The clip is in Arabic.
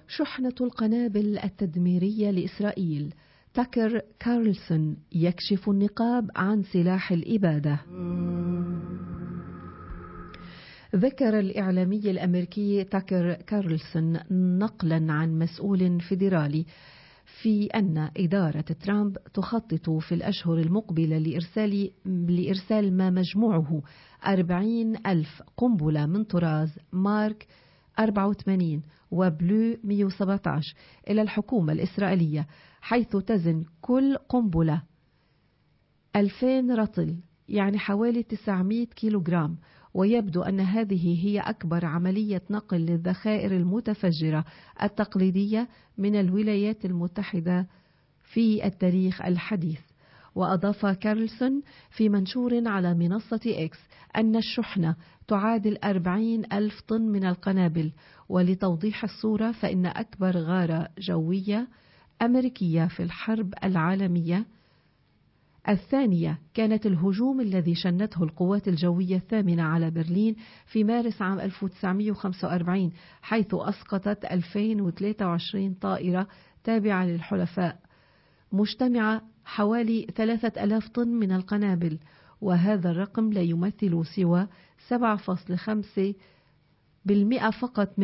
شحنة القنابل التدميرية لإسرائيل. تاكر كارلسون يكشف النقاب عن سلاح الإبادة. ذكر الإعلامي الأمريكي تاكر كارلسون نقلا عن مسؤول فيدرالي في أن إدارة ترامب تخطط في الأشهر المقبلة لإرسال ما مجموعه 40,000 قنبلة من طراز مارك 84 وبلو 117 إلى الحكومة الإسرائيلية، حيث تزن كل قنبلة 2000 رطل، يعني حوالي 900 كيلوغرام. ويبدو أن هذه هي أكبر عملية نقل للذخائر المتفجرة التقليدية من الولايات المتحدة في التاريخ الحديث. وأضاف كارلسون في منشور على منصة إكس أن الشحنة تعادل 40,000 طن من القنابل. ولتوضيح الصورة، فإن أكبر غارة جوية أمريكية في الحرب العالمية الثانية كانت الهجوم الذي شنته القوات الجوية الثامنة على برلين في مارس عام 1945، حيث أسقطت 2023 طائرة تابعة للحلفاء مجتمعة حوالي 3000 طن من القنابل. وهذا الرقم لا يمثل سوى 7.5% فقط